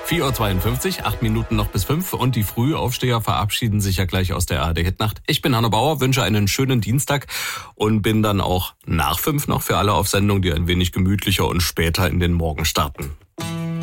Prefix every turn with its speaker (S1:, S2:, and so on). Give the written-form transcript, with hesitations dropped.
S1: 4:52 Uhr, 8 Minuten noch bis 5 und die Frühaufsteher verabschieden sich ja gleich aus der ARD-Hitnacht. Ich bin Hanno Bauer, wünsche einen schönen Dienstag und bin dann auch nach 5 noch für alle auf Sendung, die ein wenig gemütlicher und später in den Morgen starten.